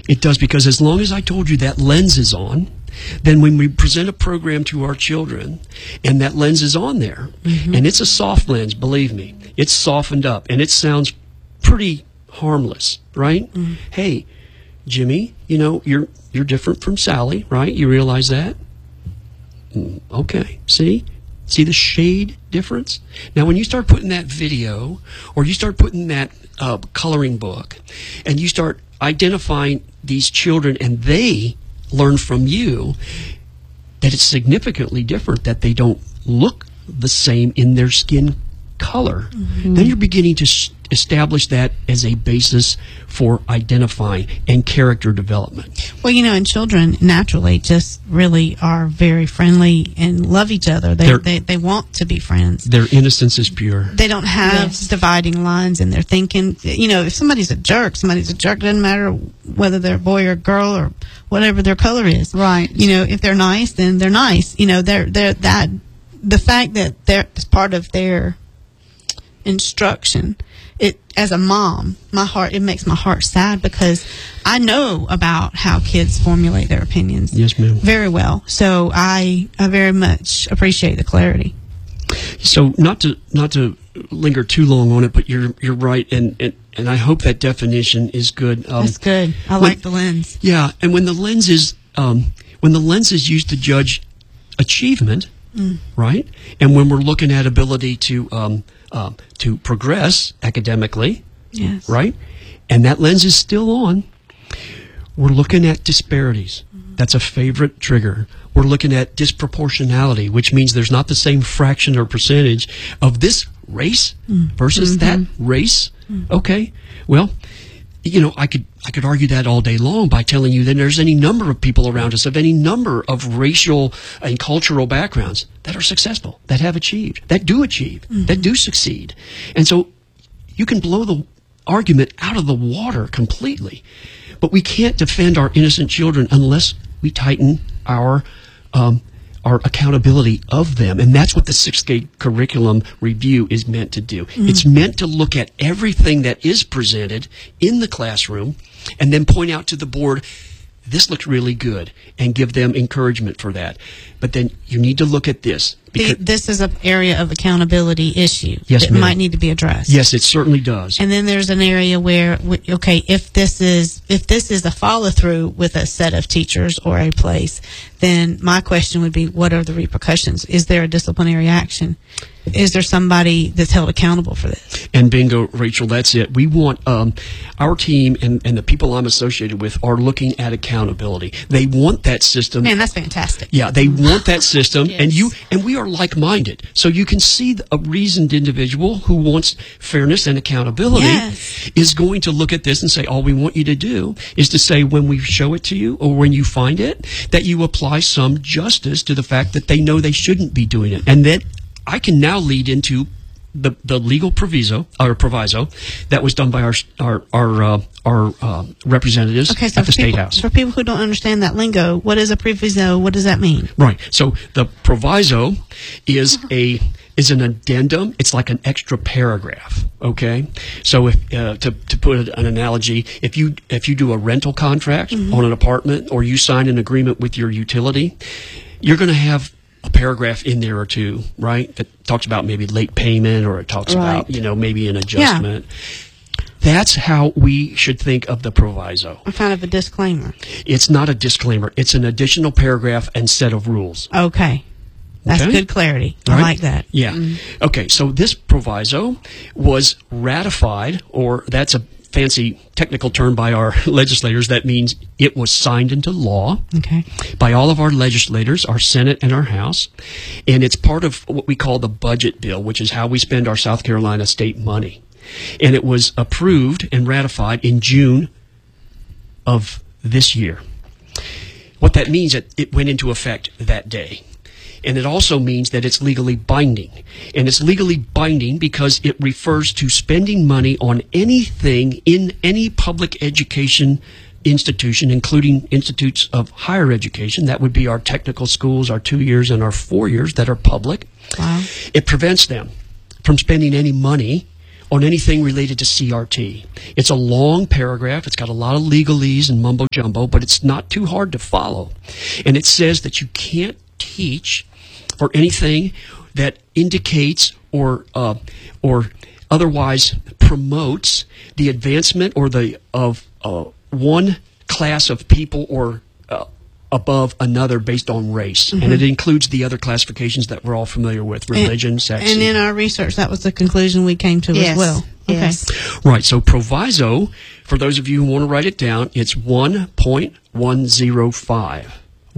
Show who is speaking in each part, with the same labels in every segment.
Speaker 1: It does, because as long as I told you that lens is on, then when we present a program to our children and that lens is on there, and it's a soft lens, believe me, it's softened up and it sounds pretty harmless, right? Hey, Jimmy, you know, you're different from Sally, right? You realize that? Okay, see the shade difference? Now, when you start putting that video or you start putting that coloring book and you start identifying these children and they learn from you that it's significantly different, that they don't look the same in their skin color, then you're beginning to establish that as a basis for identifying and character development.
Speaker 2: Well, you know, and children naturally just really are very friendly and love each other. They want to be friends.
Speaker 1: Their innocence is pure.
Speaker 2: They don't have dividing lines in their thinking. You know, if somebody's a jerk, doesn't matter whether they're a boy or a girl or whatever their color is.
Speaker 3: Right.
Speaker 2: You know, if they're nice, then they're nice. You know, the fact that it's part of their instruction, it, as a mom, it makes my heart sad, because I know about how kids formulate their opinions.
Speaker 1: Yes, ma'am.
Speaker 2: Very well. So I very much appreciate the clarity.
Speaker 1: So not to linger too long on it, but you're right, and I hope that definition is good.
Speaker 2: That's good. I like the lens.
Speaker 1: Yeah, and when the lens is used to judge achievement, right, and when we're looking at ability to progress academically,
Speaker 2: yes,
Speaker 1: right, and that lens is still on, we're looking at disparities. That's a favorite trigger. We're looking at disproportionality, which means there's not the same fraction or percentage of this race versus that race. Okay, well, you know, I could argue that all day long by telling you that there's any number of people around us of any number of racial and cultural backgrounds that are successful, that have achieved, that do achieve, that do succeed. And so you can blow the argument out of the water completely. But we can't defend our innocent children unless we tighten our accountability of them. And that's what the sixth grade curriculum review is meant to do. It's meant to look at everything that is presented in the classroom and then point out to the board, this looks really good, and give them encouragement for that. But then you need to look at this.
Speaker 2: This is an area of accountability issue.
Speaker 1: Yes,
Speaker 2: that might need to be addressed.
Speaker 1: Yes, it certainly does.
Speaker 2: And then there's an area where, okay, if this is a follow through with a set of teachers or a place, then my question would be, what are the repercussions? Is there a disciplinary action? Is there somebody that's held accountable for this?
Speaker 1: And bingo, Rachel, that's it. We want our team and the people I'm associated with are looking at accountability. They want that system.
Speaker 2: Man, that's fantastic.
Speaker 1: Yeah, they want that system,
Speaker 2: Yes.
Speaker 1: and we are like-minded. So you can see a reasoned individual who wants fairness and accountability is going to look at this and say, all we want you to do is to say, when we show it to you or when you find it, that you apply some justice to the fact that they know they shouldn't be doing it. And then I can now lead into the legal proviso that was done by our representatives at the State House.
Speaker 2: For people who don't understand that lingo, what is a proviso? What does that mean?
Speaker 1: Right. So the proviso is an addendum. It's like an extra paragraph. Okay. So if to put an analogy, if you do a rental contract on an apartment, or you sign an agreement with your utility, you're going to have a paragraph in there or two, right, that talks about maybe late payment, or it talks about, maybe an adjustment. Yeah. That's how we should think of the proviso.
Speaker 2: A kind of a disclaimer.
Speaker 1: It's not a disclaimer. It's an additional paragraph and set of rules.
Speaker 2: Okay. That's good clarity. I like that.
Speaker 1: Yeah. Okay, so this proviso was ratified, or that's a fancy technical term by our legislators. That means it was signed into law by all of our legislators, our Senate and our House, and it's part of what we call the budget bill, which is how we spend our South Carolina state money. And it was approved and ratified in June of this year. What that means is that it went into effect that day. And it also means that it's legally binding. And it's legally binding because it refers to spending money on anything in any public education institution, including institutes of higher education. That would be our technical schools, our 2 years and our 4 years that are public.
Speaker 2: Wow.
Speaker 1: It prevents them from spending any money on anything related to CRT. It's a long paragraph. It's got a lot of legalese and mumbo jumbo, but it's not too hard to follow. And it says that you can't teach or anything that indicates or otherwise promotes the advancement or of one class of people or above another based on race. And it includes the other classifications that we're all familiar with, religion, sex.
Speaker 2: And in our research, that was the conclusion we came to as well.
Speaker 3: Yes.
Speaker 2: Okay.
Speaker 1: Right, so proviso, for those of you who want to write it down, it's 1.105.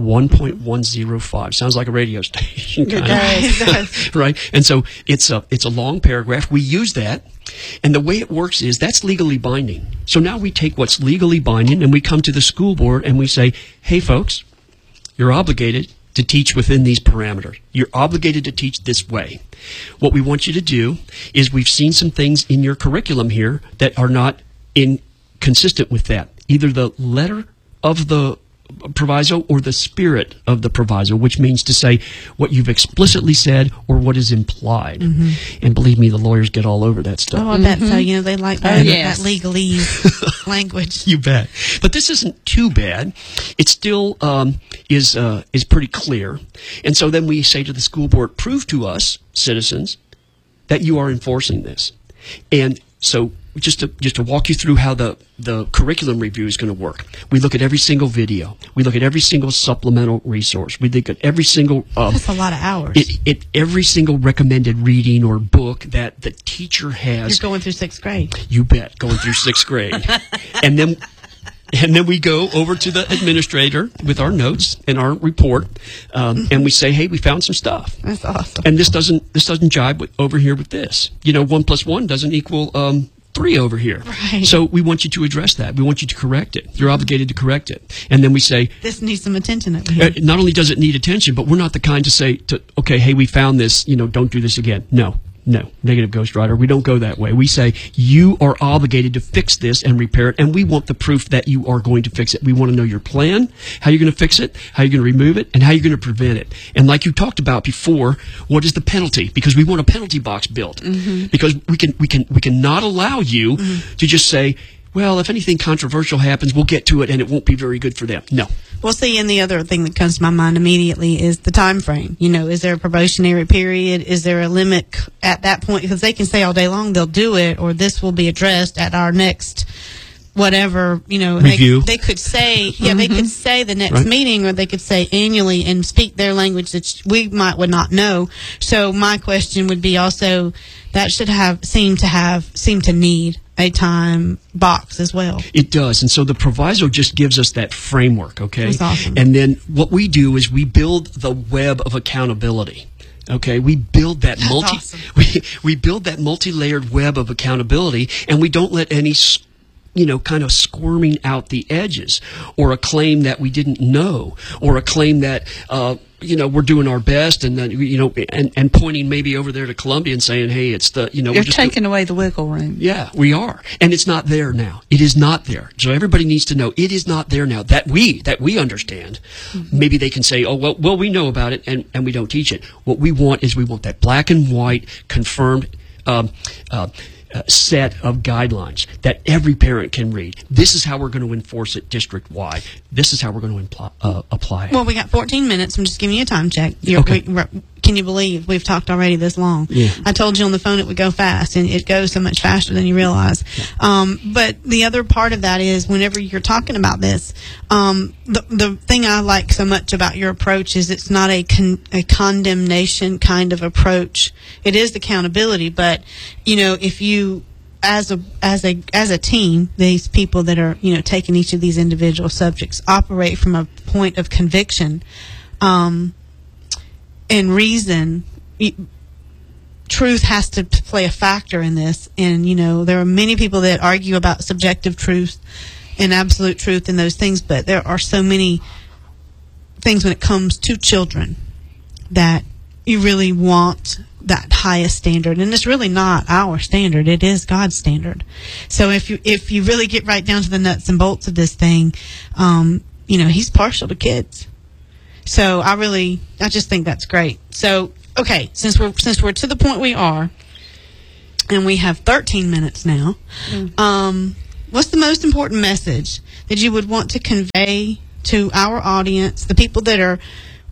Speaker 1: 1.105. Sounds like a radio station.
Speaker 2: It does.
Speaker 1: Right? And so it's a long paragraph. We use that. And the way it works is that's legally binding. So now we take what's legally binding and we come to the school board and we say, hey, folks, you're obligated to teach within these parameters. You're obligated to teach this way. What we want you to do is we've seen some things in your curriculum here that are not consistent with that. Either the letter of the proviso or the spirit of the proviso, which means to say what you've explicitly said or what is implied. And believe me, the lawyers get all over that stuff.
Speaker 2: Oh, I bet so. You know, they like that legalese language.
Speaker 1: You bet. But this isn't too bad. It still is pretty clear. And so then we say to the school board, prove to us, citizens, that you are enforcing this. And so just to walk you through how the curriculum review is going to work. We look at every single video. We look at every single supplemental resource. We look at every single...
Speaker 2: That's a lot of hours.
Speaker 1: Every single recommended reading or book that the teacher has.
Speaker 2: You're going through 6th grade.
Speaker 1: You bet, going through 6th grade. And then we go over to the administrator with our notes and our report, and we say, "Hey, we found some stuff."
Speaker 2: That's awesome.
Speaker 1: And this doesn't jibe over here with this. 1 + 1 doesn't equal 3 over here.
Speaker 2: Right.
Speaker 1: So we want you to address that. We want you to correct it. You're obligated to correct it. And then we say,
Speaker 2: this needs some attention over here.
Speaker 1: Not only does it need attention, but we're not the kind to say, okay, hey, we found this. Don't do this again. No. Negative Ghost Rider. We don't go that way. We say you are obligated to fix this and repair it, and we want the proof that you are going to fix it. We want to know your plan, how you're going to fix it, how you're going to remove it, and how you're going to prevent it. And like you talked about before, what is the penalty? Because we want a penalty box built. Because we can not allow you to just say, well, if anything controversial happens, we'll get to it, and it won't be very good for them. No.
Speaker 2: Well, see, and the other thing that comes to my mind immediately is the time frame. Is there a probationary period? Is there a limit at that point? Because they can say all day long they'll do it, or this will be addressed at our next whatever,
Speaker 1: review.
Speaker 2: They could say, they could say the next meeting, or they could say annually and speak their language that we would not know. So my question would be also that should seem to need a time box as well.
Speaker 1: It does. And so the proviso just gives us that framework, okay?
Speaker 2: That's awesome.
Speaker 1: And then what we do is we build the web of accountability. Okay, we build that we build that multi-layered web of accountability, and we don't let any kind of squirming out the edges, or a claim that we didn't know, or a claim that we're doing our best, and then and pointing maybe over there to Columbia and saying, hey, it's the
Speaker 3: you're taking away the wiggle room.
Speaker 1: Yeah, we are, and it's not there now. It is not there. So everybody needs to know it is not there now. That we understand. Maybe they can say, oh well, we know about it, and we don't teach it. What we want is that black and white confirmed set of guidelines that every parent can read. This is how we're going to enforce it district-wide. This is how we're going to apply it.
Speaker 2: Well, we got 14 minutes. I'm just giving you a time check.
Speaker 1: Okay.
Speaker 2: Can you believe we've talked already this long?
Speaker 1: Yeah.
Speaker 2: I told you on the phone it would go fast, and it goes so much faster than you realize. But the other part of that is whenever you're talking about this, the thing I like so much about your approach is it's not a condemnation kind of approach. It is accountability, but if you as a team, these people that are taking each of these individual subjects operate from a point of conviction and reason. Truth has to play a factor in this, and there are many people that argue about subjective truth and absolute truth and those things, but there are so many things when it comes to children that you really want that highest standard, and it's really not our standard, it is God's standard. So if you really get right down to the nuts and bolts of this thing, he's partial to kids. So I just think that's great. So okay, since we're to the point we are, and we have 13 minutes now. What's the most important message that you would want to convey to our audience, the people that are,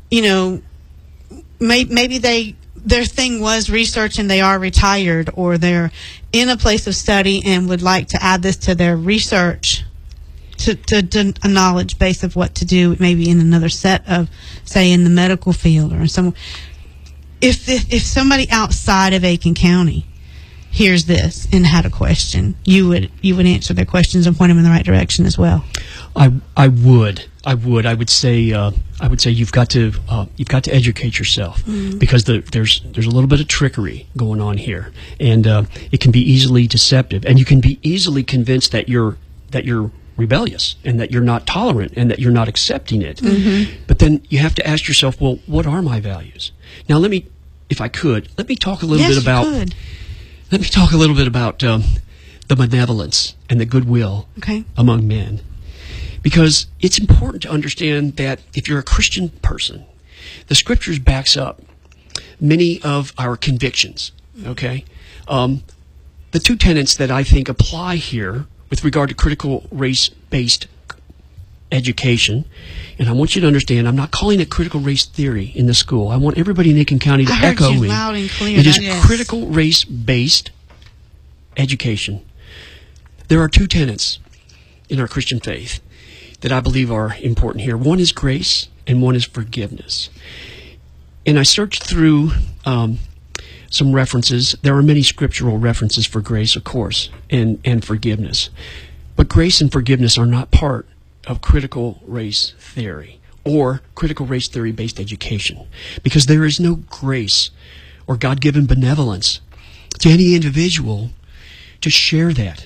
Speaker 2: maybe their thing was research and they are retired, or they're in a place of study and would like to add this to their research, to a knowledge base of what to do, maybe in another set of, say, in the medical field or some. If somebody outside of Aiken County hears this and had a question, you would answer their questions and point them in the right direction as well.
Speaker 1: I would say you've got to educate yourself, because there's a little bit of trickery going on here, and it can be easily deceptive, and you can be easily convinced that you're rebellious and that you're not tolerant and that you're not accepting it. But then you have to ask yourself, well, what are my values? Now, let me talk a little bit about. Let me talk a little bit about the benevolence and the goodwill among men. Because it's important to understand that if you're a Christian person, the Scriptures backs up many of our convictions, okay? The two tenets that I think apply here with regard to critical race-based education, and I want you to understand, I'm not calling it critical race theory in the school. I want everybody in Aiken County to echo me.
Speaker 2: Loud and clear.
Speaker 1: It is critical race-based education. There are two tenets in our Christian faith that I believe are important here. One is grace, and one is forgiveness. And I searched through some references. There are many scriptural references for grace, of course, and forgiveness. But grace and forgiveness are not part of critical race theory or critical race theory-based education, because there is no grace or God-given benevolence to any individual to share that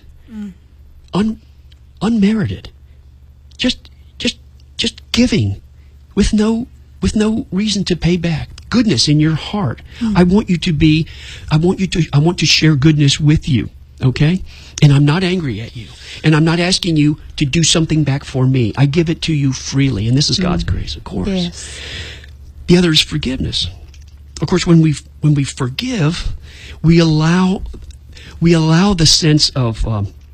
Speaker 1: unmerited, just giving with no reason to pay back. Goodness in your heart. I want to share goodness with you, okay? And I'm not angry at you. And I'm not asking you to do something back for me. I give it to you freely, and this is God's grace, of course.
Speaker 2: Yes.
Speaker 1: The other is forgiveness. Of course, when we forgive, we allow the sense of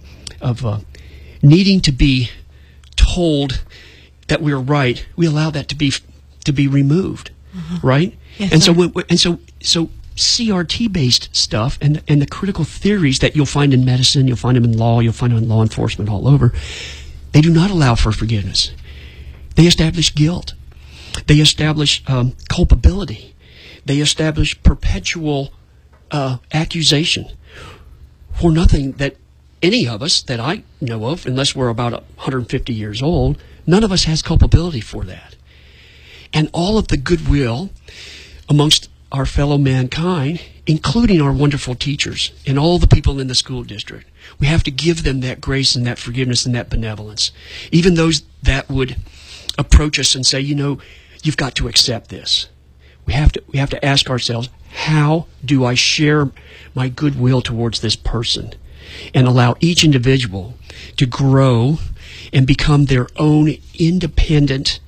Speaker 1: needing to be told that we're right. We allow that to be removed, right? Yes, and so CRT-based stuff and the critical theories that you'll find in medicine, you'll find them in law, you'll find them in law enforcement all over, they do not allow for forgiveness. They establish guilt. They establish culpability. They establish perpetual accusation for nothing that any of us that I know of, unless we're about 150 years old, none of us has culpability for that. And all of the goodwill amongst our fellow mankind, including our wonderful teachers and all the people in the school district, we have to give them that grace and that forgiveness and that benevolence. Even those that would approach us and say, you've got to accept this. We have to ask ourselves, how do I share my goodwill towards this person? And allow each individual to grow and become their own independent,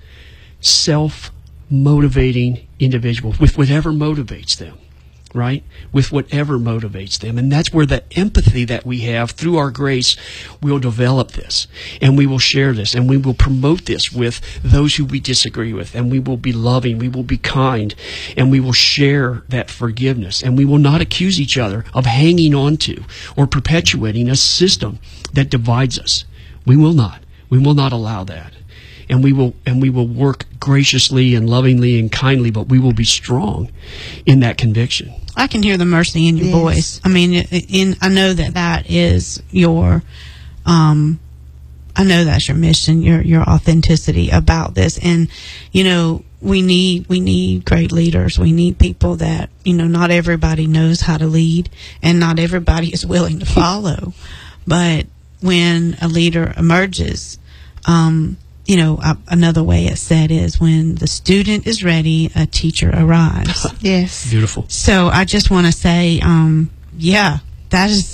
Speaker 1: self-motivating individual with whatever motivates them, right? With whatever motivates them. And that's where the empathy that we have through our grace will develop this. And we will share this. And we will promote this with those who we disagree with. And we will be loving. We will be kind. And we will share that forgiveness. And we will not accuse each other of hanging on to or perpetuating a system that divides us. We will not. We will not allow that. And we will work graciously and lovingly and kindly, but we will be strong in that conviction.
Speaker 2: I can hear the mercy in your voice. I mean, I know that is your, I know that's your mission, your authenticity about this. And, we need great leaders. We need people that, not everybody knows how to lead and not everybody is willing to follow. But when a leader emerges, another way it's said is when the student is ready, a teacher arrives.
Speaker 3: Yes.
Speaker 1: Beautiful.
Speaker 2: So I just want to say, that is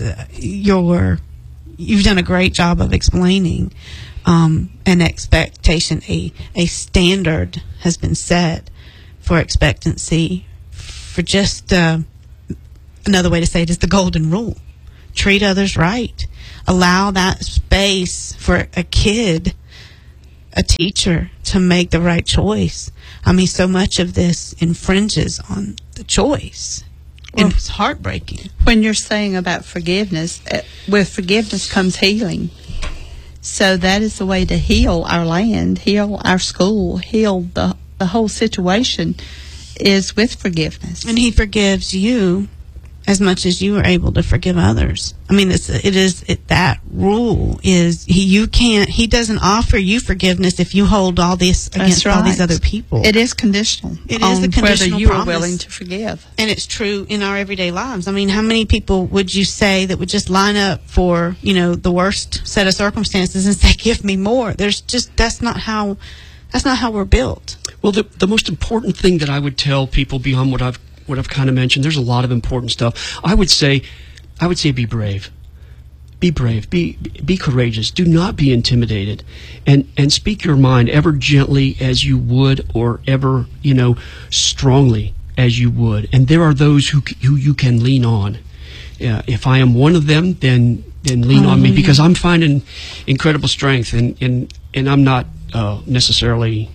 Speaker 2: you've done a great job of explaining an expectation, a standard has been set for expectancy, for just another way to say it is the golden rule. treat others right. Allow that space for a kid, a teacher, to make the right choice. I mean, so much of this infringes on the choice. And it's heartbreaking.
Speaker 3: When you're saying about forgiveness, with forgiveness comes healing. So that is the way to heal our land, heal our school, heal the whole situation, is with forgiveness.
Speaker 2: And he forgives you as much as you are able to forgive others. I mean, that rule is he doesn't offer you forgiveness if you hold all this against all these other people.
Speaker 3: It is conditional.
Speaker 2: It is a conditional
Speaker 3: whether you
Speaker 2: promise.
Speaker 3: are willing to forgive.
Speaker 2: And it's true in our everyday lives. I mean, how many people would you say that would just line up for, the worst set of circumstances and say, give me more? That's not how we're built.
Speaker 1: Well, the most important thing that I would tell people beyond what I've kind of mentioned, there's a lot of important stuff. I would say be brave. Be brave. Be courageous. Do not be intimidated. And speak your mind ever gently as you would, or ever, strongly as you would. And there are those who you can lean on. If I am one of them, then lean on me, because I'm finding incredible strength, and I'm not necessarily,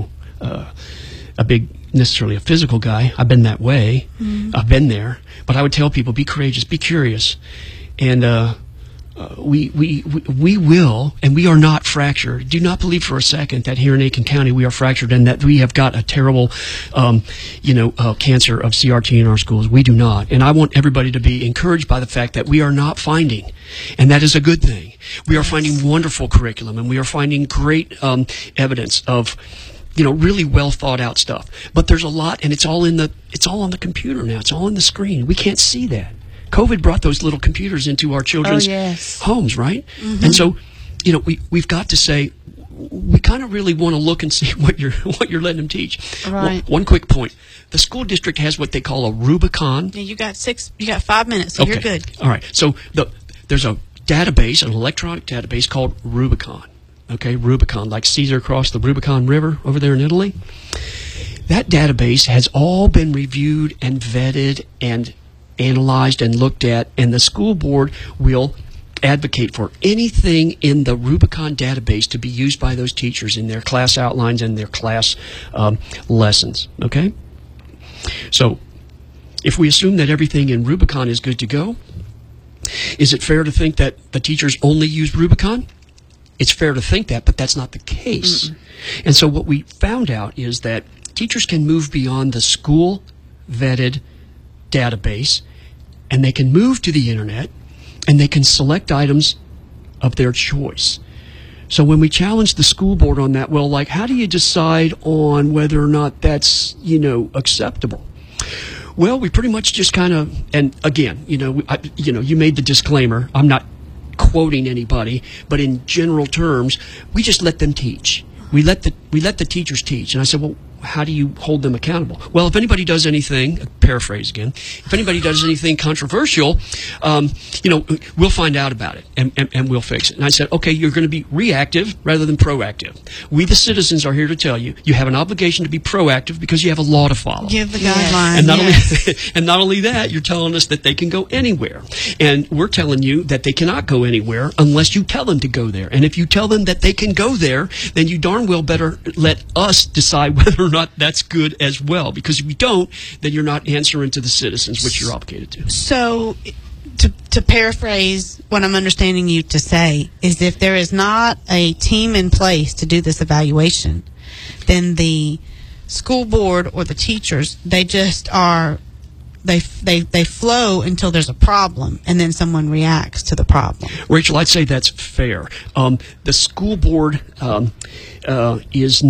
Speaker 1: necessarily a physical guy. I've been that way. I've been there. But I would tell people, be courageous, be curious. And we will, and we are not fractured. Do not believe for a second that here in Aiken County we are fractured and that we have got a terrible, cancer of CRT in our schools. We do not. And I want everybody to be encouraged by the fact that we are not finding, and that is a good thing. We are finding wonderful curriculum, and we are finding great evidence of really well thought out stuff. But there's a lot, and it's all on the computer now. It's all on the screen. We can't see that. COVID brought those little computers into our children's homes, right? Mm-hmm. And so, we've got to say, we kind of really want to look and see what you're letting them teach.
Speaker 2: Right.
Speaker 1: One quick point: the school district has what they call a Rubicon.
Speaker 2: Yeah, you got 5 minutes, so
Speaker 1: okay.
Speaker 2: You're good.
Speaker 1: All right. So there's a database, an electronic database called Rubicon. Okay, Rubicon, like Caesar crossed the Rubicon River over there in Italy. That database has all been reviewed and vetted and analyzed and looked at, and the school board will advocate for anything in the Rubicon database to be used by those teachers in their class outlines and their class lessons. Okay? So, if we assume that everything in Rubicon is good to go, is it fair to think that the teachers only use Rubicon? It's fair to think that, but that's not the case. And so what we found out is that teachers can move beyond the school-vetted database, and they can move to the internet, and they can select items of their choice. So when we challenge the school board on that, well, like, how do you decide on whether or not that's, acceptable? Well, we pretty much just kind of, and again, you made the disclaimer. I'm not quoting anybody, but in general terms, we just let them teach. We let the teachers teach. And I said, well, how do you hold them accountable? Well, if anybody does anything, paraphrase again, if anybody does anything controversial, we'll find out about it and we'll fix it. And I said, okay, you're going to be reactive rather than proactive. We, the citizens, are here to tell you, you have an obligation to be proactive because you have a law to follow.
Speaker 2: Give the guidelines.
Speaker 1: And not only that, you're telling us that they can go anywhere. And we're telling you that they cannot go anywhere unless you tell them to go there. And if you tell them that they can go there, then you darn well better let us decide whether or not that's good as well, because if you don't, then you're not answering to the citizens, which you're obligated to.
Speaker 2: So, to paraphrase what I'm understanding you to say, is if there is not a team in place to do this evaluation, then the school board or the teachers, they just are, they flow until there's a problem, and then someone reacts to the problem.
Speaker 1: Rachel, I'd say that's fair. The school board has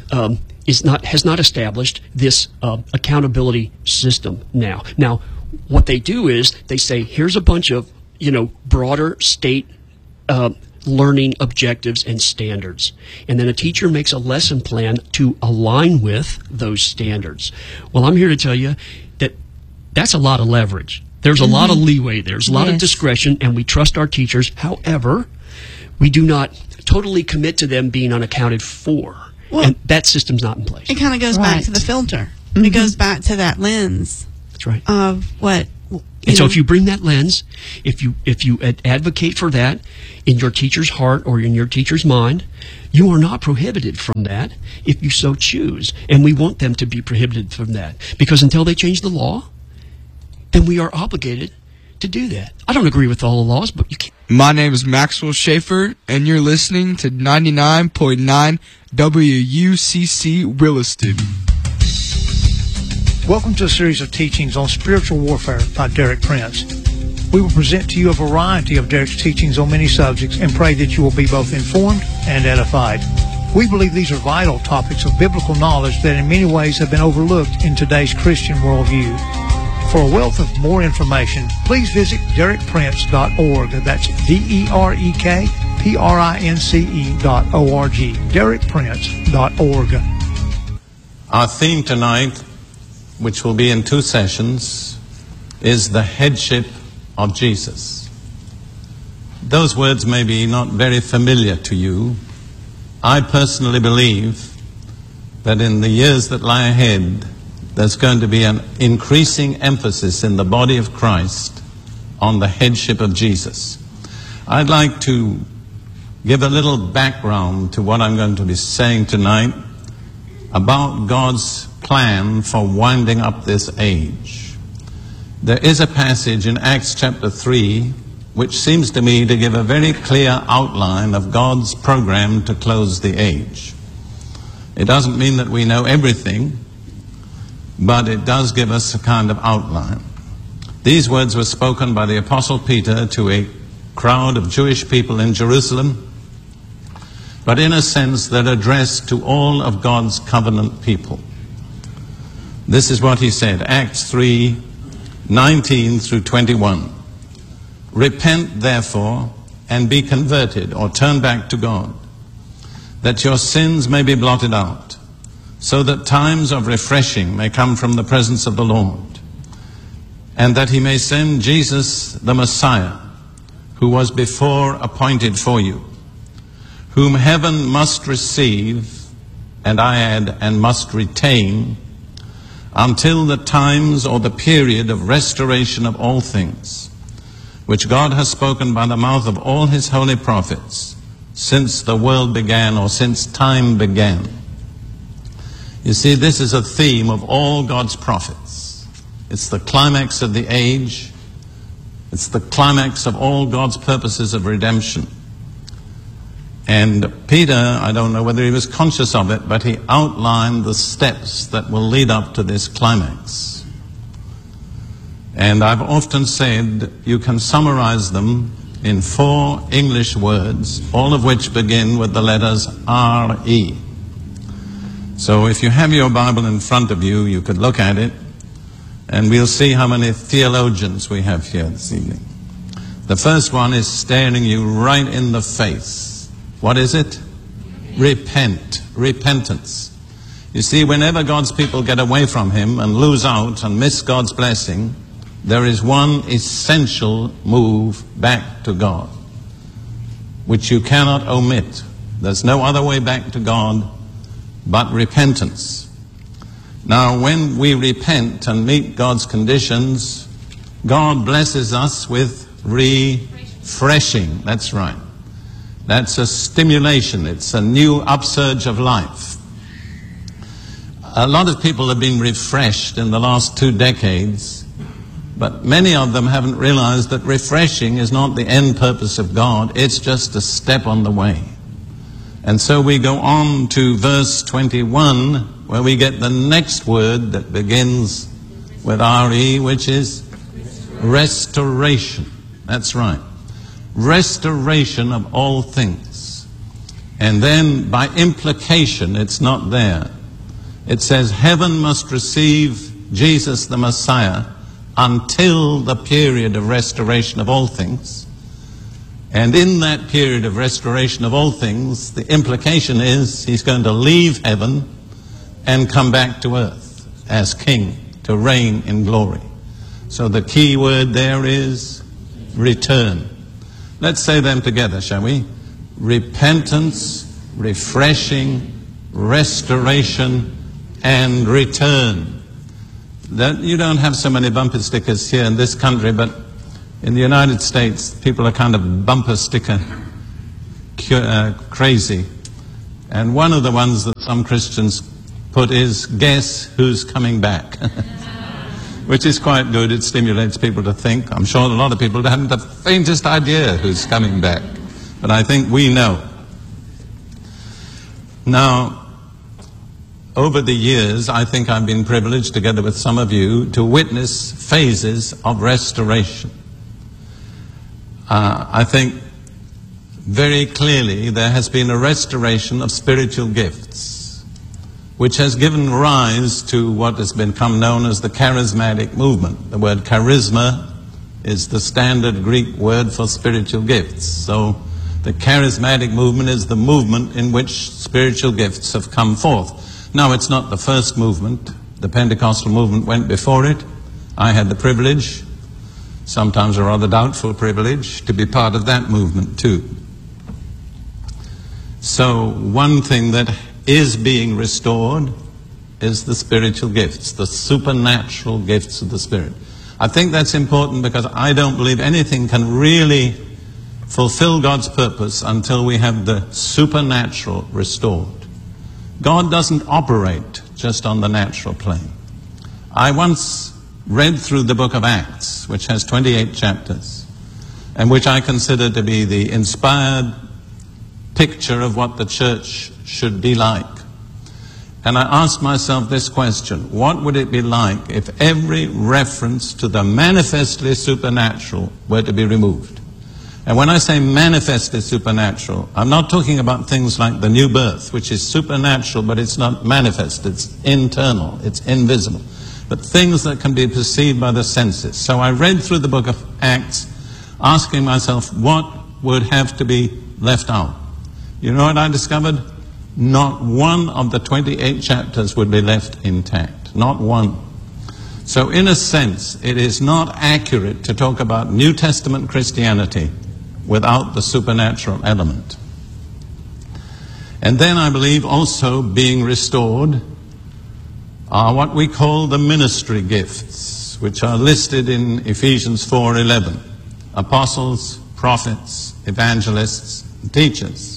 Speaker 1: not established this accountability system now. Now, what they do is they say, here's a bunch of broader state learning objectives and standards, and then a teacher makes a lesson plan to align with those standards. Well, I'm here to tell you that that's a lot of leverage. There's a lot of leeway. There's a lot of discretion, and we trust our teachers. However, we do not totally commit to them being unaccounted for. Well, and that system's not in place.
Speaker 2: It kind of goes back to the filter. It goes back to that lens.
Speaker 1: That's right.
Speaker 2: Of what
Speaker 1: And so if you bring that lens, if you advocate for that in your teacher's heart or in your teacher's mind, you are not prohibited from that if you so choose. And we want them to be prohibited from that. Because until they change the law, then we are obligated to do that. I don't agree with all the laws, but you can't.
Speaker 4: My name is Maxwell Schaefer, and you're listening to 99.9 WUCC Williston.
Speaker 5: Welcome to a series of teachings on spiritual warfare by Derek Prince. We will present to you a variety of Derek's teachings on many subjects and pray that you will be both informed and edified. We believe these are vital topics of biblical knowledge that in many ways have been overlooked in today's Christian worldview. For a wealth of more information, please visit DerekPrince.org. That's DerekPrince.org. DerekPrince.org.
Speaker 6: Our theme tonight, which will be in 2 sessions, is the headship of Jesus. Those words may be not very familiar to you. I personally believe that in the years that lie ahead, there's going to be an increasing emphasis in the body of Christ on the headship of Jesus. I'd like to give a little background to what I'm going to be saying tonight about God's plan for winding up this age. There is a passage in Acts chapter 3 which seems to me to give a very clear outline of God's program to close the age. It doesn't mean that we know everything, but it does give us a kind of outline. These words were spoken by the Apostle Peter to a crowd of Jewish people in Jerusalem, but in a sense they're addressed to all of God's covenant people. This is what he said, Acts 3:19 through 21. Repent, therefore, and be converted, or turn back to God, that your sins may be blotted out, so that times of refreshing may come from the presence of the Lord, and that he may send Jesus the Messiah, who was before appointed for you, whom heaven must receive, and I add, and must retain, until the times or the period of restoration of all things, which God has spoken by the mouth of all his holy prophets, since the world began, or since time began. You see, this is a theme of all God's prophets. It's the climax of the age. It's the climax of all God's purposes of redemption. And Peter, I don't know whether he was conscious of it, but he outlined the steps that will lead up to this climax. And I've often said you can summarize them in 4 English words, all of which begin with the letters R-E. So if you have your Bible in front of you, you could look at it, and we'll see how many theologians we have here this evening. The first one is staring you right in the face. What is it? Repent. Repentance. You see, whenever God's people get away from him and lose out and miss God's blessing, there is one essential move back to God, which you cannot omit. There's no other way back to God but repentance. Now, when we repent and meet God's conditions, God blesses us with refreshing. That's right. That's a stimulation. It's a new upsurge of life. A lot of people have been refreshed in the last 2 decades, but many of them haven't realized that refreshing is not the end purpose of God. It's just a step on the way. And so we go on to verse 21, where we get the next word that begins with R-E, which is restoration. That's right. Restoration of all things. And then by implication, it's not there. It says heaven must receive Jesus the Messiah until the period of restoration of all things. And in that period of restoration of all things, the implication is he's going to leave heaven and come back to earth as king to reign in glory. So the key word there is return. Let's say them together, shall we? Repentance, refreshing, restoration, and return. that you don't have so many bumper stickers here in this country, but in the United States, people are kind of bumper sticker crazy. And one of the ones that some Christians put is, guess who's coming back? Which is quite good. It stimulates people to think. I'm sure a lot of people haven't the faintest idea who's coming back. But I think we know. Now, over the years, I think I've been privileged, together with some of you, to witness phases of restoration. I think very clearly there has been a restoration of spiritual gifts, which has given rise to what has become known as the charismatic movement. The word charisma is the standard Greek word for spiritual gifts. So the charismatic movement is the movement in which spiritual gifts have come forth. Now, it's not the first movement. The Pentecostal movement went before it. I had the privilege, sometimes a rather doubtful privilege, to be part of that movement too. So one thing that is being restored is the spiritual gifts, the supernatural gifts of the Spirit. I think that's important because I don't believe anything can really fulfill God's purpose until we have the supernatural restored. God doesn't operate just on the natural plane. I once read through the book of Acts, which has 28 chapters, and which I consider to be the inspired picture of what the church should be like. And I asked myself this question: what would it be like if every reference to the manifestly supernatural were to be removed? And when I say manifestly supernatural, I'm not talking about things like the new birth, which is supernatural, but it's not manifest, it's internal, it's invisible. But things that can be perceived by the senses. So I read through the book of Acts, asking myself, what would have to be left out? You know what I discovered? Not one of the 28 chapters would be left intact. Not one. So in a sense, it is not accurate to talk about New Testament Christianity without the supernatural element. And then I believe also being restored are what we call the ministry gifts, which are listed in Ephesians 4:11. Apostles, prophets, evangelists, and teachers.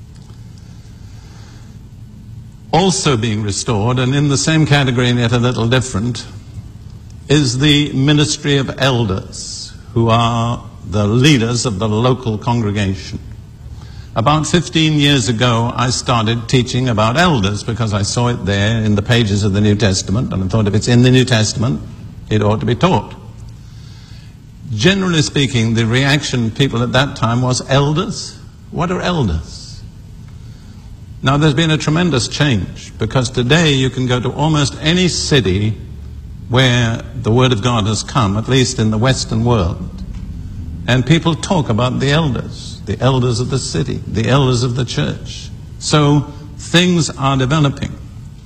Speaker 6: Also being restored, and in the same category and yet a little different, is the ministry of elders, who are the leaders of the local congregation. About 15 years ago, I started teaching about elders because I saw it there in the pages of the New Testament, and I thought if it's in the New Testament, it ought to be taught. Generally speaking, the reaction people at that time was, elders? What are elders? Now, there's been a tremendous change, because today you can go to almost any city where the Word of God has come, at least in the Western world, and people talk about the elders of the city, the elders of the church. So things are developing.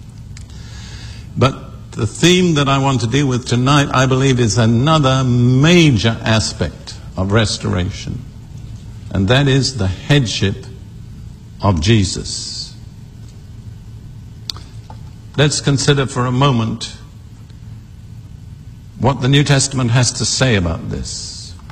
Speaker 6: But the theme that I want to deal with tonight, I believe, is another major aspect of restoration, and that is the headship of Jesus. Let's consider for a moment what the New Testament has to say about this.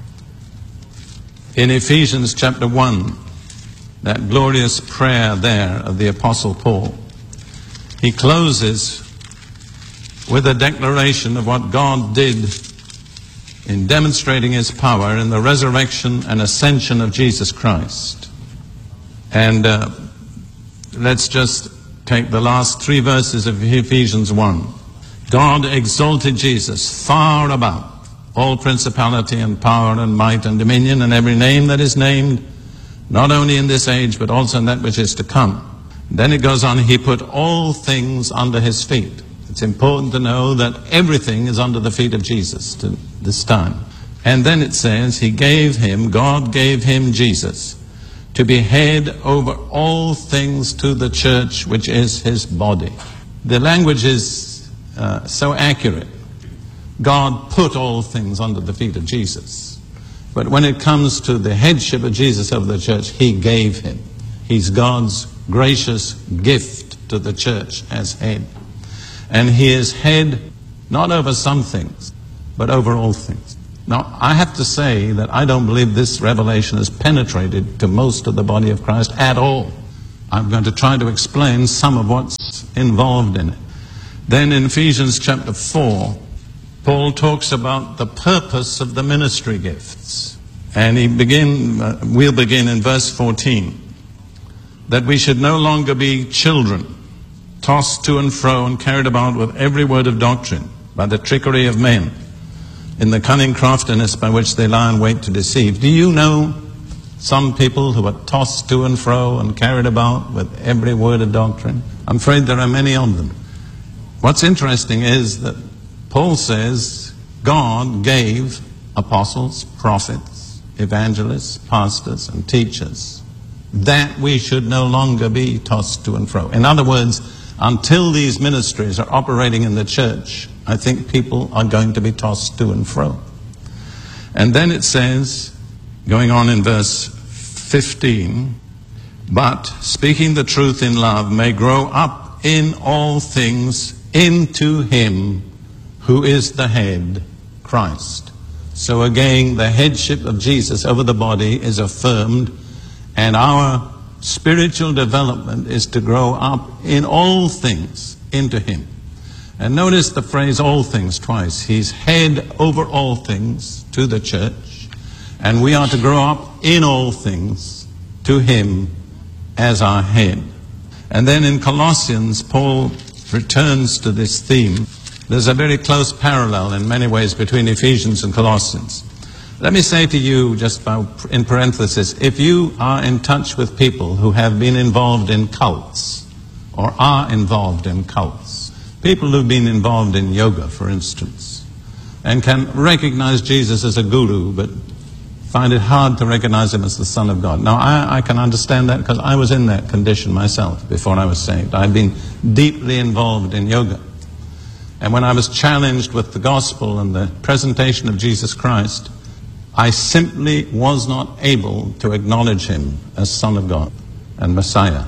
Speaker 6: In Ephesians chapter 1, that glorious prayer there of the Apostle Paul, he closes with a declaration of what God did in demonstrating His power in the resurrection and ascension of Jesus Christ. And let's just take the last 3 verses of Ephesians 1. God exalted Jesus far above all principality and power and might and dominion and every name that is named, not only in this age but also in that which is to come. Then it goes on, He put all things under His feet. It's important to know that everything is under the feet of Jesus to this time. And then it says, God gave Him, Jesus, to be head over all things to the church, which is His body. The language is so accurate. God put all things under the feet of Jesus. But when it comes to the headship of Jesus over the church, He gave Him. He's God's gracious gift to the church as head. And He is head Not over some things, but over all things. Now, I have to say that I don't believe this revelation has penetrated to most of the body of Christ at all. I'm going to try to explain some of what's involved in it. Then in Ephesians chapter 4, Paul talks about the purpose of the ministry gifts. And we'll begin in verse 14. That we should no longer be children, tossed to and fro and carried about with every word of doctrine, by the trickery of men, in the cunning craftiness by which they lie in wait to deceive. Do you know some people who are tossed to and fro and carried about with every word of doctrine? I'm afraid there are many of them. What's interesting is that Paul says God gave apostles, prophets, evangelists, pastors, and teachers, that we should no longer be tossed to and fro. In other words, until these ministries are operating in the church, I think people are going to be tossed to and fro. And then it says, going on in verse 15, but speaking the truth in love may grow up in all things into him who is the head, Christ. So again, the headship of Jesus over the body is affirmed, and our spiritual development is to grow up in all things into him. And notice the phrase all things twice. He's head over all things to the church, and we are to grow up in all things to him as our head. And then in Colossians, Paul returns to this theme. There's a very close parallel in many ways between Ephesians and Colossians. Let me say to you, just in parenthesis, if you are in touch with people who have been involved in cults, or are involved in cults, people who've been involved in yoga, for instance, and can recognize Jesus as a guru, but find it hard to recognize him as the Son of God. Now, I can understand that because I was in that condition myself before I was saved. I'd been deeply involved in yoga. And when I was challenged with the gospel and the presentation of Jesus Christ, I simply was not able to acknowledge him as Son of God and Messiah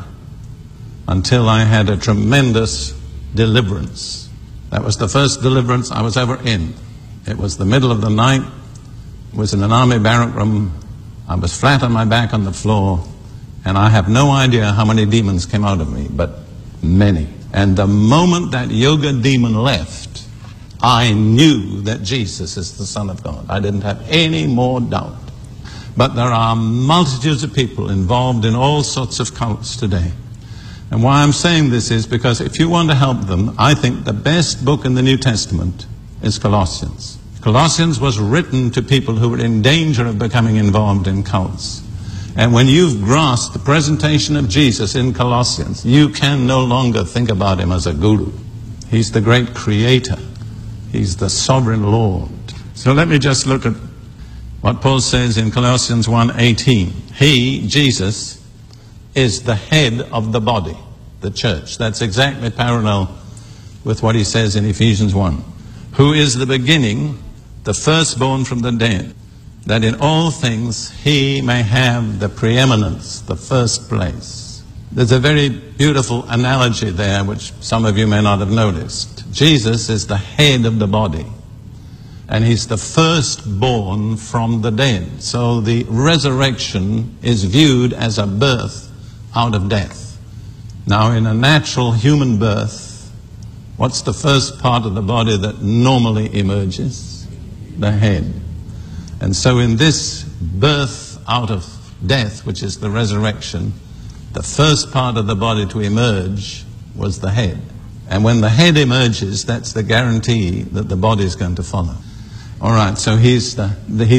Speaker 6: until I had a tremendous deliverance. That was the first deliverance I was ever in. It was the middle of the night. It was in an army barrack room. I was flat on my back on the floor, and I have no idea how many demons came out of me, but many. And the moment that yoga demon left, I knew that Jesus is the Son of God. I didn't have any more doubt. But there are multitudes of people involved in all sorts of cults today. And why I'm saying this is because if you want to help them, I think the best book in the New Testament is Colossians. Colossians was written to people who were in danger of becoming involved in cults. And when you've grasped the presentation of Jesus in Colossians, you can no longer think about him as a guru. He's the great creator. He's the sovereign Lord. So let me just look at what Paul says in Colossians 1:18. He, Jesus, is the head of the body, the church. That's exactly parallel with what he says in Ephesians 1. Who is the beginning, the firstborn from the dead, that in all things he may have the preeminence, the first place. There's a very beautiful analogy there which some of you may not have noticed. Jesus is the head of the body, and he's the firstborn from the dead. So the resurrection is viewed as a birth out of death. Now, in a natural human birth, what's the first part of the body that normally emerges? The head. And so in this birth out of death, which is the resurrection, the first part of the body to emerge was the head. And when the head emerges, that's the guarantee that the body is going to follow. All right, so he's the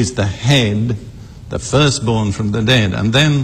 Speaker 6: head, the firstborn from the dead. And then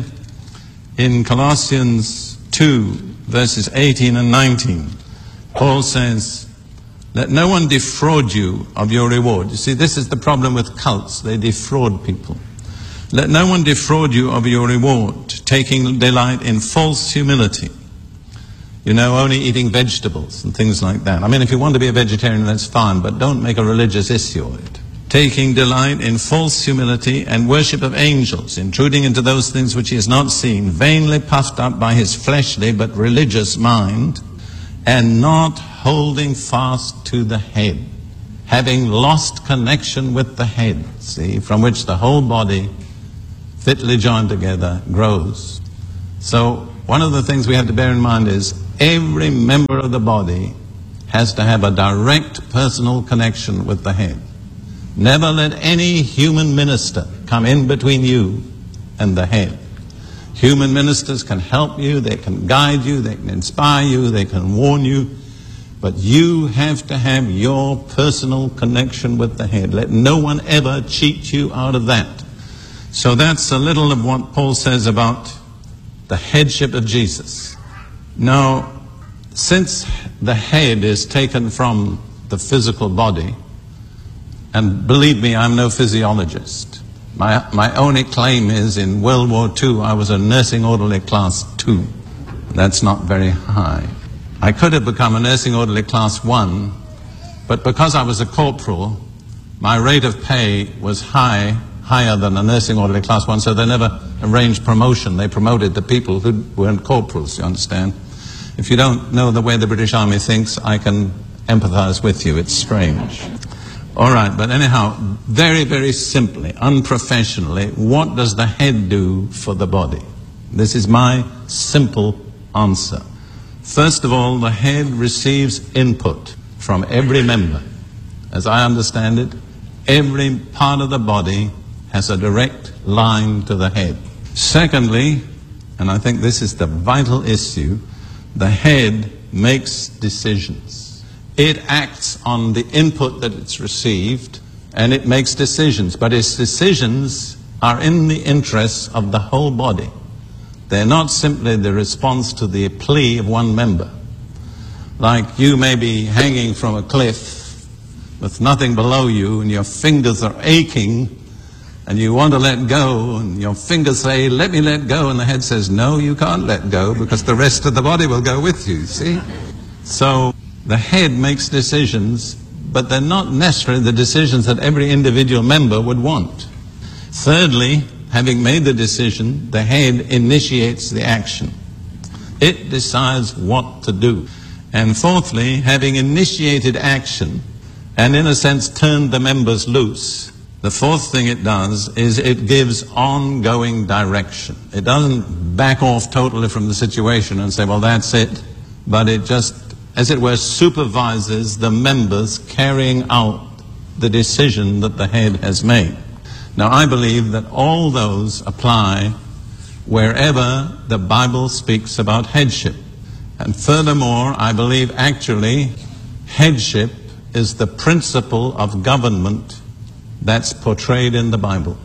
Speaker 6: in Colossians 2, verses 18 and 19, Paul says, let no one defraud you of your reward. You see, this is the problem with cults. They defraud people. Let no one defraud you of your reward, taking delight in false humility. You know, only eating vegetables and things like that. I mean, if you want to be a vegetarian, that's fine, but don't make a religious issue of it. Taking delight in false humility and worship of angels, intruding into those things which he has not seen, vainly puffed up by his fleshly but religious mind, and not holding fast to the head, having lost connection with the head, see, from which the whole body, fitly joined together, grows. So one of the things we have to bear in mind is every member of the body has to have a direct personal connection with the head. Never let any human minister come in between you and the head. Human ministers can help you, they can guide you, they can inspire you, they can warn you, but you have to have your personal connection with the head. Let no one ever cheat you out of that. So that's a little of what Paul says about the headship of Jesus. Now, since the head is taken from the physical body, and believe me, I'm no physiologist. My only claim is in World War II, I was a nursing orderly class 2. That's not very high. I could have become a nursing orderly class 1, but because I was a corporal, my rate of pay was higher than a nursing orderly class 1, so they never arranged promotion. They promoted the people who weren't corporals, you understand? If you don't know the way the British Army thinks, I can empathize with you. It's strange. All right, but anyhow, very, very simply, unprofessionally, what does the head do for the body? This is my simple answer. First of all, the head receives input from every member. As I understand it, every part of the body has a direct line to the head. Secondly, and I think this is the vital issue, the head makes decisions. It acts on the input that it's received, and it makes decisions. But its decisions are in the interests of the whole body. They're not simply the response to the plea of one member. Like you may be hanging from a cliff with nothing below you, and your fingers are aching, and you want to let go, and your fingers say, let me let go, and the head says, no, you can't let go, because the rest of the body will go with you, see? So the head makes decisions, but they're not necessarily the decisions that every individual member would want. Thirdly, having made the decision, the head initiates the action. It decides what to do. And fourthly, having initiated action, and in a sense turned the members loose, the fourth thing it does is it gives ongoing direction. It doesn't back off totally from the situation and say, well, that's it, but it just, as it were, supervises the members carrying out the decision that the head has made. Now, I believe that all those apply wherever the Bible speaks about headship. And furthermore, I believe actually headship is the principle of government that's portrayed in the Bible.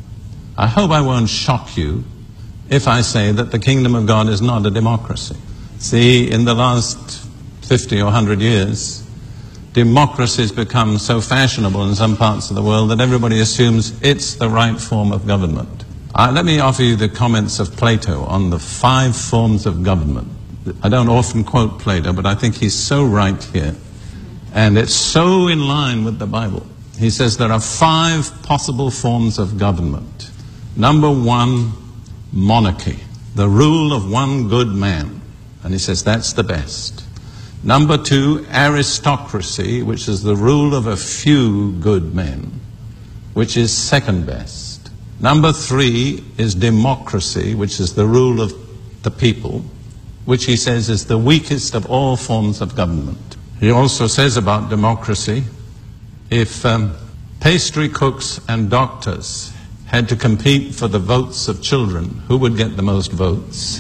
Speaker 6: I hope I won't shock you if I say that the kingdom of God is not a democracy. See, in the last 50 or 100 years, democracy has become so fashionable in some parts of the world that everybody assumes it's the right form of government. Let me offer you the comments of Plato on the 5 forms of government. I don't often quote Plato, but I think he's so right here. And it's so in line with the Bible. He says there are 5 possible forms of government. Number 1, monarchy, the rule of one good man. And he says that's the best. Number 2, aristocracy, which is the rule of a few good men, which is second best. Number 3 is democracy, which is the rule of the people, which he says is the weakest of all forms of government. He also says about democracy, if pastry cooks and doctors had to compete for the votes of children, who would get the most votes?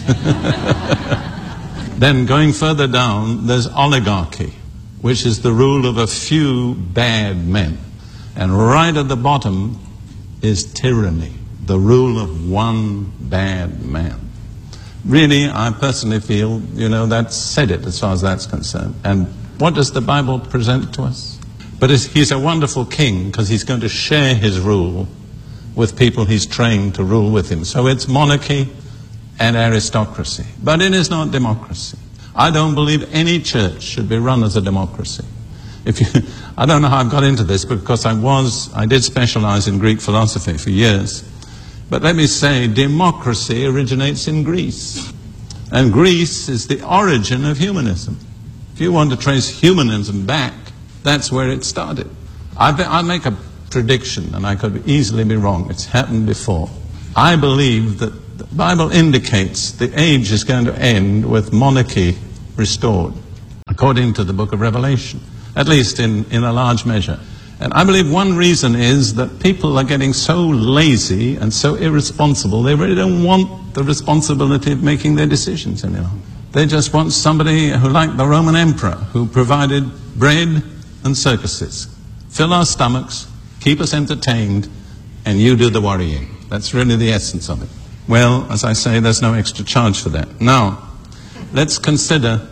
Speaker 6: Then going further down, there's oligarchy, which is the rule of a few bad men. And right at the bottom is tyranny, the rule of one bad man. Really, I personally feel, that's said it as far as that's concerned. And what does the Bible present to us? But he's a wonderful king because he's going to share his rule with people he's trained to rule with him. So it's monarchy and aristocracy. But it is not democracy. I don't believe any church should be run as a democracy. I don't know how I've got into this because I did specialize in Greek philosophy for years. But let me say, democracy originates in Greece. And Greece is the origin of humanism. If you want to trace humanism back, that's where it started. I'll make a prediction, and I could easily be wrong. It's happened before. I believe that the Bible indicates the age is going to end with monarchy restored, according to the book of Revelation, at least in a large measure. And I believe one reason is that people are getting so lazy and so irresponsible, they really don't want the responsibility of making their decisions any longer. They just want somebody who, like the Roman emperor, who provided bread and circuses. Fill our stomachs, keep us entertained, and you do the worrying. That's really the essence of it. Well, as I say, there's no extra charge for that. Now, let's consider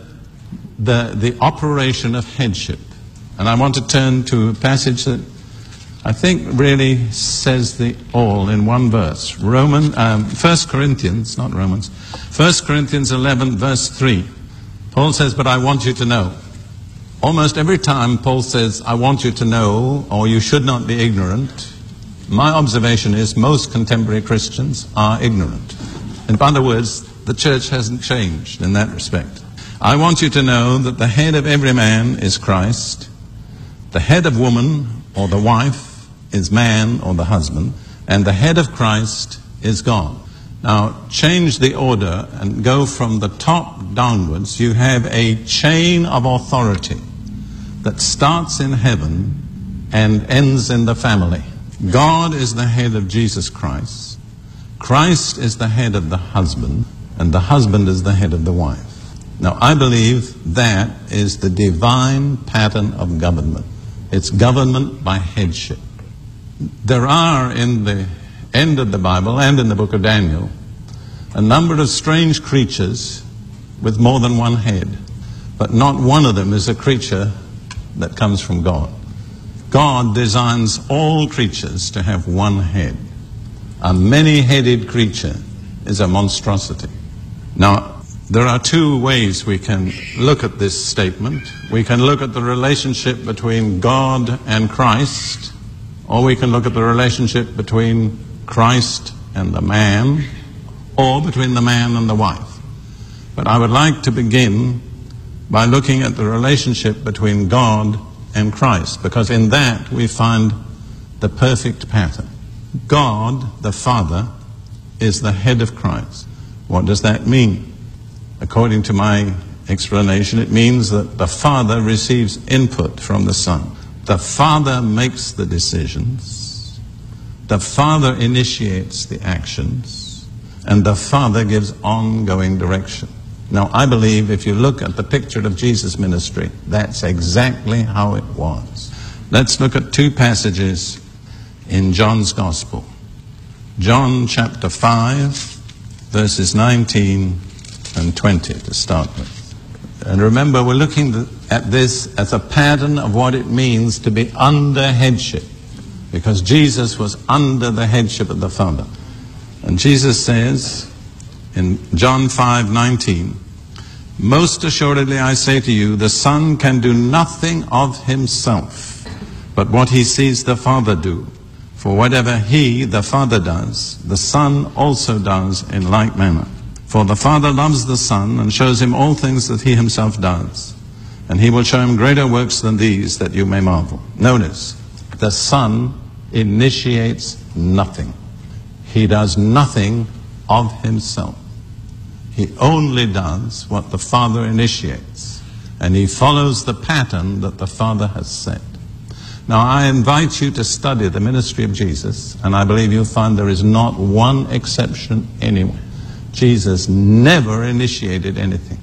Speaker 6: the operation of headship. And I want to turn to a passage that I think really says the all in one verse. 1 Corinthians, not Romans, 1 Corinthians 11, verse 3. Paul says, but I want you to know. Almost every time Paul says, I want you to know, or you should not be ignorant, my observation is most contemporary Christians are ignorant. In other words, the church hasn't changed in that respect. I want you to know that the head of every man is Christ. The head of woman, or the wife, is man, or the husband. And the head of Christ is God. Now, change the order and go from the top downwards. You have a chain of authority that starts in heaven and ends in the family. God is the head of Jesus Christ. Christ is the head of the husband, and the husband is the head of the wife. Now, I believe that is the divine pattern of government. It's government by headship. There are, in the end of the Bible and in the book of Daniel, a number of strange creatures with more than one head, but not one of them is a creature that comes from God. God designs all creatures to have one head. A many-headed creature is a monstrosity. Now, there are two ways we can look at this statement. We can look at the relationship between God and Christ, or we can look at the relationship between Christ and the man, or between the man and the wife. But I would like to begin by looking at the relationship between God and Christ, because in that we find the perfect pattern. God, the Father, is the head of Christ. What does that mean? According to my explanation, it means that the Father receives input from the Son. The Father makes the decisions. The Father initiates the actions. And the Father gives ongoing direction. Now, I believe if you look at the picture of Jesus' ministry, that's exactly how it was. Let's look at two passages in John's Gospel. John chapter 5, verses 19 and 20 to start with. And remember, we're looking at this as a pattern of what it means to be under headship, because Jesus was under the headship of the Father. And Jesus says in John 5:19, most assuredly I say to you, the Son can do nothing of himself, but what he sees the Father do. For whatever he, the Father, does, the Son also does in like manner. For the Father loves the Son and shows him all things that he himself does. And he will show him greater works than these, that you may marvel. Notice, the Son initiates nothing. He does nothing of himself. He only does what the Father initiates. And he follows the pattern that the Father has set. Now, I invite you to study the ministry of Jesus, and I believe you'll find there is not one exception anywhere. Jesus never initiated anything.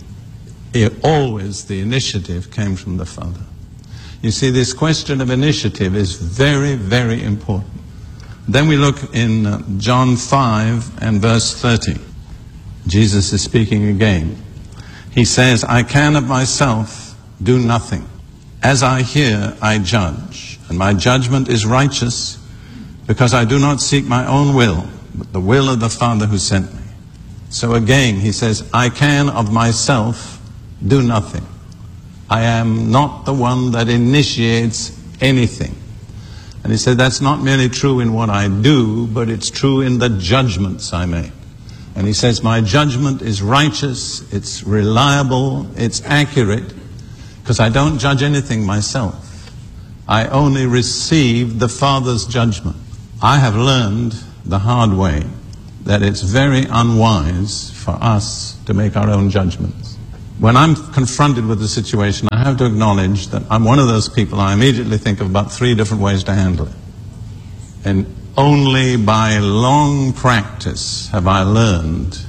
Speaker 6: Always the initiative came from the Father. You see, this question of initiative is very, very important. Then we look in John 5 and verse 30. Jesus is speaking again. He says, I can of myself do nothing. As I hear, I judge, and my judgment is righteous, because I do not seek my own will, but the will of the Father who sent me. So again, he says, I can of myself do nothing. I am not the one that initiates anything. And he said, that's not merely true in what I do, but it's true in the judgments I make. And he says, my judgment is righteous, it's reliable, it's accurate, because I don't judge anything myself. I only receive the Father's judgment. I have learned the hard way that it's very unwise for us to make our own judgments. When I'm confronted with a situation, I have to acknowledge that I'm one of those people. I immediately think of about 3 different ways to handle it. And only by long practice have I learned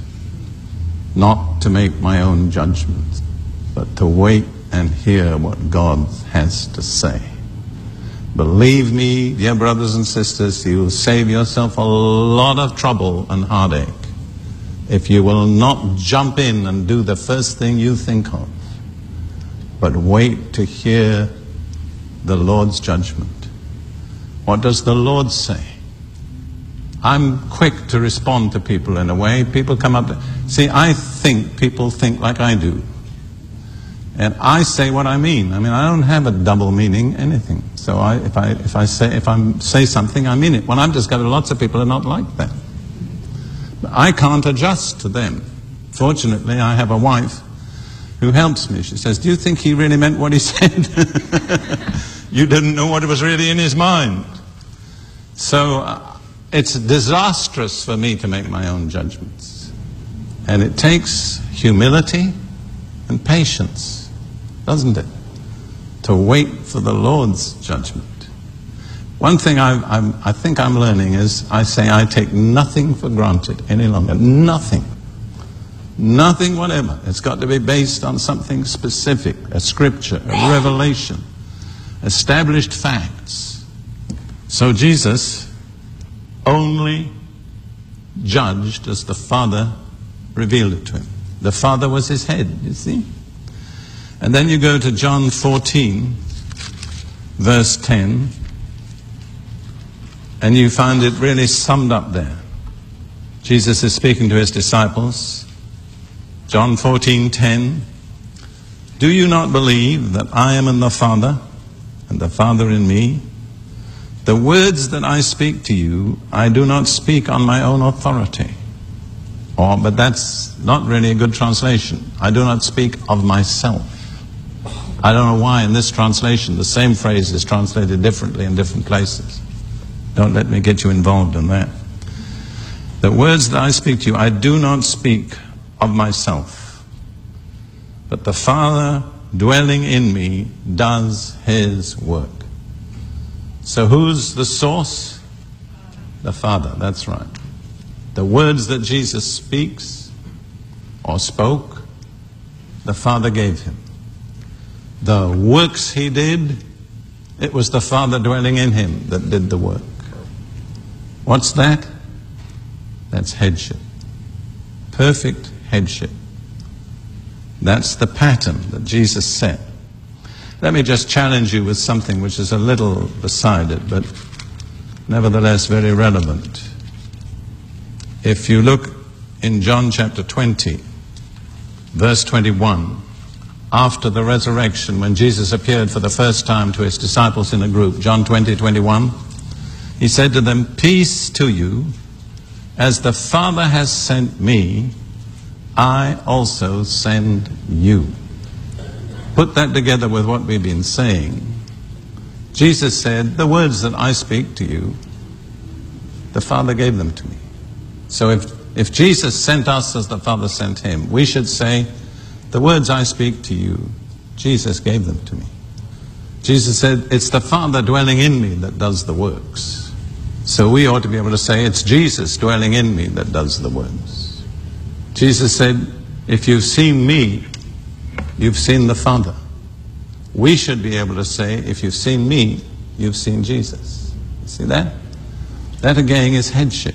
Speaker 6: not to make my own judgments, but to wait and hear what God has to say. Believe me, dear brothers and sisters, you will save yourself a lot of trouble and heartache if you will not jump in and do the first thing you think of, but wait to hear the Lord's judgment. What does the Lord say? I'm quick to respond to people in a way. People come up to... See, I think people think like I do. And I say what I mean. I mean, I don't have a double meaning, anything. So if I say something, I mean it. Well, I've discovered lots of people are not like that. But I can't adjust to them. Fortunately, I have a wife who helps me. She says, do you think he really meant what he said? You didn't know what was really in his mind. So it's disastrous for me to make my own judgments. And it takes humility and patience, doesn't it? To wait for the Lord's judgment. One thing I think I'm learning is I say I take nothing for granted any longer. Nothing. Nothing whatever. It's got to be based on something specific, a scripture, a revelation, established facts. So Jesus only judged as the Father revealed it to him. The Father was his head, you see. And then you go to John 14, verse 10, and you find it really summed up there. Jesus is speaking to his disciples. John 14:10. Do you not believe that I am in the Father, and the Father in me? The words that I speak to you, I do not speak on my own authority. But that's not really a good translation. I do not speak of myself. I don't know why in this translation the same phrase is translated differently in different places. Don't let me get you involved in that. The words that I speak to you, I do not speak of myself, but the Father dwelling in me does his work. So who's the source? The Father, that's right. The words that Jesus speaks or spoke, the Father gave him. The works he did, it was the Father dwelling in him that did the work. What's that? That's headship. Perfect headship. That's the pattern that Jesus set. Let me just challenge you with something which is a little beside it, but nevertheless very relevant. If you look in John chapter 20, verse 21, after the resurrection, when Jesus appeared for the first time to his disciples in a group, John 20:21, he said to them, peace to you, as the Father has sent me, I also send you. Put that together with what we've been saying. Jesus said, the words that I speak to you, the Father gave them to me. So if Jesus sent us as the Father sent him, we should say, the words I speak to you, Jesus gave them to me. Jesus said, it's the Father dwelling in me that does the works. So we ought to be able to say, it's Jesus dwelling in me that does the works. Jesus said, if you've seen me, you've seen the Father. We should be able to say, if you've seen me, you've seen Jesus. See that? That again is headship.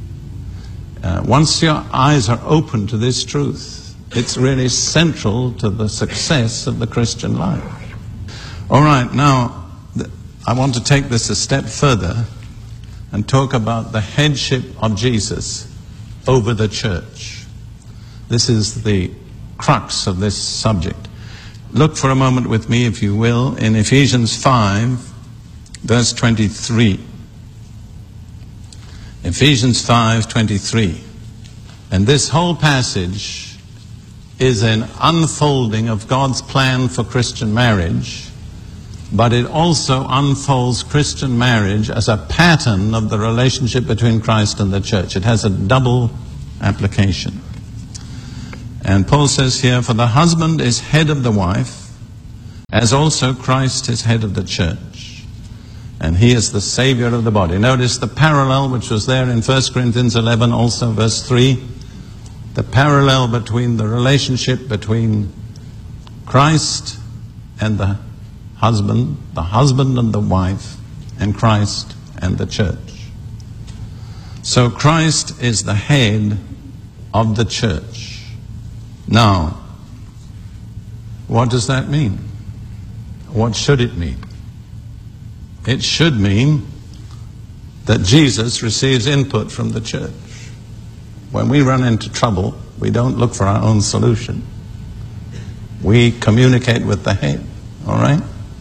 Speaker 6: Once your eyes are open to this truth, it's really central to the success of the Christian life. All right, now I want to take this a step further and talk about the headship of Jesus over the church. This is the crux of this subject. Look for a moment with me, if you will, in Ephesians 5, verse 23. Ephesians 5:23. And this whole passage is an unfolding of God's plan for Christian marriage but it also unfolds Christian marriage as a pattern of the relationship between Christ and the church. It has a double application. And Paul says here, for the husband is head of the wife, as also Christ is head of the church. And he is the Savior of the body. Notice the parallel which was there in 1 Corinthians 11, also verse 3. The parallel between the relationship between Christ and the husband and the wife, and Christ and the church. So Christ is the head of the church. Now, what does that mean? What should it mean? It should mean that Jesus receives input from the church. When we run into trouble, we don't look for our own solution. We communicate with the head, all right?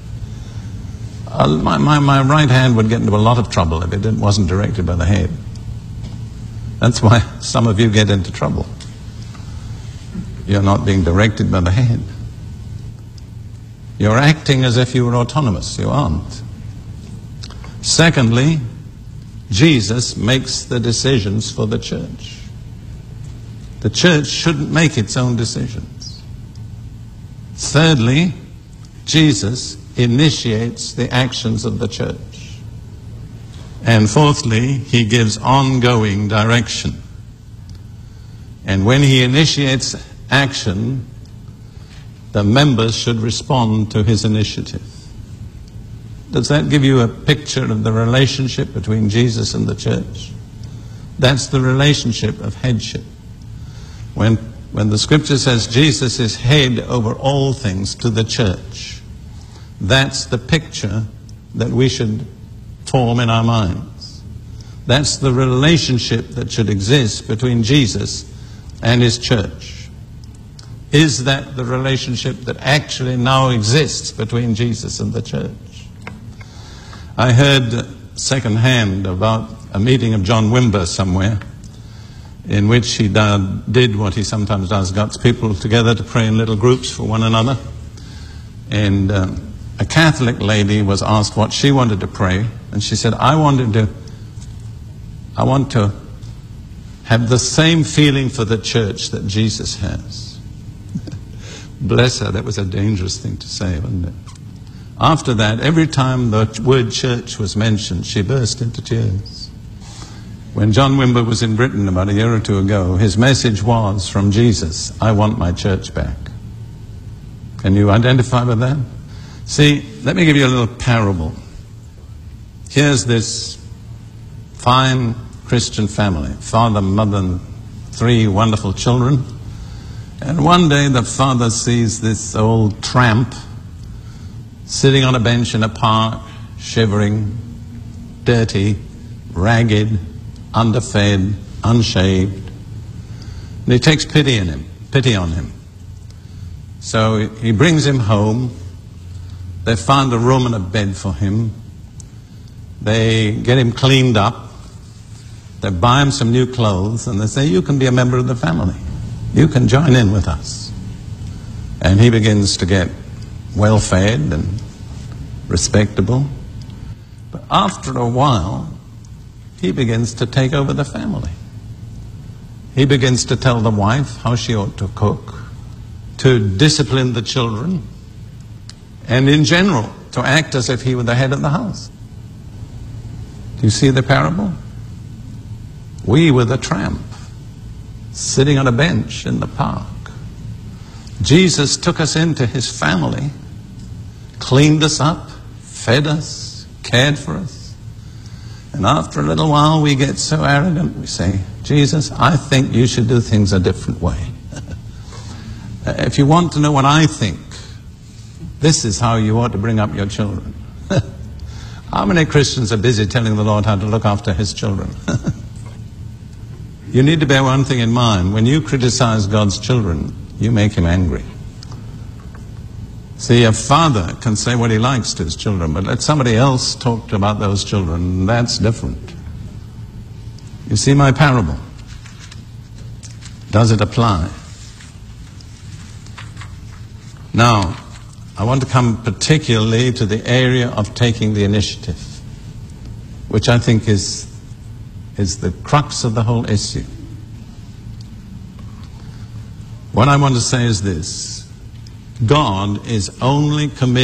Speaker 6: My right hand would get into a lot of trouble if it wasn't directed by the head. That's why some of you get into trouble. You're not being directed by the head. You're acting as if you were autonomous. You aren't. Secondly, Jesus makes the decisions for the church. The church shouldn't make its own decisions. Thirdly, Jesus initiates the actions of the church. And fourthly, he gives ongoing direction. And when he initiates action, the members should respond to his initiative. Does that give you a picture of the relationship between Jesus and the church? That's the relationship of headship. When the scripture says Jesus is head over all things to the church, that's the picture that we should form in our minds. That's the relationship that should exist between Jesus and his church. Is that the relationship that actually now exists between Jesus and the church? I heard secondhand about a meeting of John Wimber somewhere in which he did what he sometimes does, got people together to pray in little groups for one another. And a Catholic lady was asked what she wanted to pray, and she said, I want to have the same feeling for the church that Jesus has. Bless her, that was a dangerous thing to say, wasn't it? After that, every time the word church was mentioned, she burst into tears. When John Wimber was in Britain about a year or two ago, his message was from Jesus, I want my church back. Can you identify with that? See, let me give you a little parable. Here's this fine Christian family, father, mother, and 3 wonderful children. And one day the father sees this old tramp sitting on a bench in a park, shivering, dirty, ragged, underfed, unshaved. And he takes pity on him. So he brings him home. They find a room and a bed for him. They get him cleaned up. They buy him some new clothes, and they say, you can be a member of the family. You can join in with us. And he begins to get well-fed and respectable. But after a while, he begins to take over the family. He begins to tell the wife how she ought to cook, to discipline the children, and in general, to act as if he were the head of the house. Do you see the parable? We were the tramp, sitting on a bench in the park. Jesus took us into his family, cleaned us up, fed us, cared for us. And after a little while, we get so arrogant, we say, Jesus, I think you should do things a different way. If you want to know what I think, this is how you ought to bring up your children. How many Christians are busy telling the Lord how to look after his children? You need to bear one thing in mind. When you criticize God's children, you make him angry. See, a father can say what he likes to his children, but let somebody else talk about those children. That's different. You see my parable? Does it apply? Now, I I want to come particularly to the area of taking the initiative, which I think is the crux of the whole issue. What I want to say is this: God is only committed